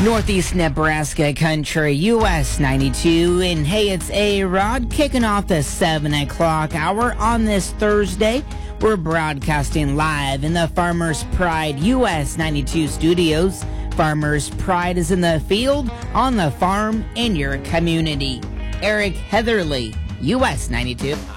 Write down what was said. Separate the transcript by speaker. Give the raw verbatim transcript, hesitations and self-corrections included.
Speaker 1: Northeast Nebraska Country, U S ninety-two, and hey, it's A-Rod kicking off the seven o'clock hour on this Thursday. We're broadcasting live in the Farmers Pride U S ninety-two studios. Farmers Pride is in the field, on the farm, in your community. Eric Heatherly, U S ninety-two.